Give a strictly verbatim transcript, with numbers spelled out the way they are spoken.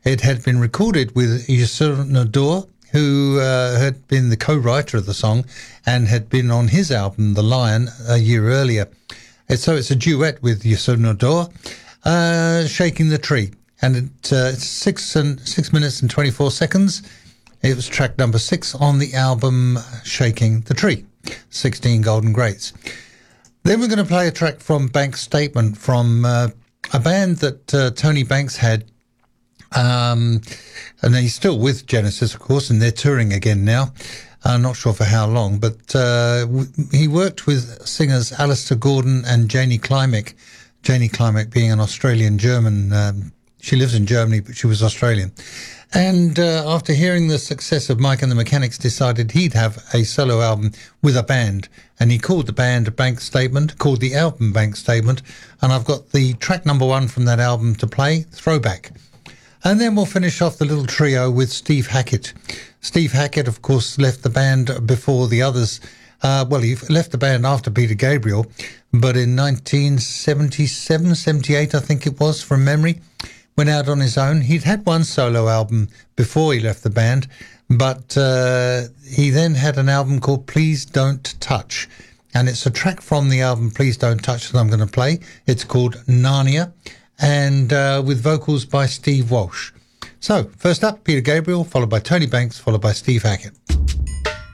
It had been recorded with Youssou N'Dour, who uh, had been the co-writer of the song and had been on his album The Lion a year earlier. And so it's a duet with Youssou N'Dour, uh, Shaking the Tree. And it, uh, it's six, and, six minutes and twenty-four seconds. It was track number six on the album Shaking the Tree, sixteen Golden Greats. Then we're going to play a track from Banks Statement, from uh, a band that uh, Tony Banks had. Um, and he's still with Genesis, of course, and they're touring again now. I'm not sure for how long, but uh, w- he worked with singers Alistair Gordon and Janie Klimek. Janie Klimek being an Australian-German. Um, she lives in Germany, but she was Australian. And uh, after hearing the success of Mike and the Mechanics, decided he'd have a solo album with a band. And he called the band Bank Statement, called the album Bank Statement. And I've got the track number one from that album to play, Throwback. And then we'll finish off the little trio with Steve Hackett. Steve Hackett, of course, left the band before the others. Uh, well, he left the band after Peter Gabriel, but in nineteen seventy-seven, seventy-eight, I think it was, from memory, went out on his own. He'd had one solo album before he left the band, but uh, he then had an album called Please Don't Touch. And it's a track from the album Please Don't Touch that I'm going to play. It's called Narnia, and uh, with vocals by Steve Walsh. So, first up, Peter Gabriel, followed by Tony Banks, followed by Steve Hackett.